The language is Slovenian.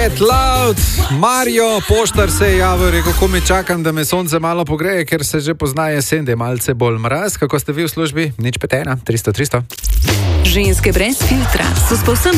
Get Loud, Mario, poštar se je javil, rekel, ko me čakam, da me sonce malo pogreje, ker se že pozna jesen, da je malce bolj mraz. Kako ste vi v službi? Nič 5 1 300 300. Ženske brez filtra so s povsem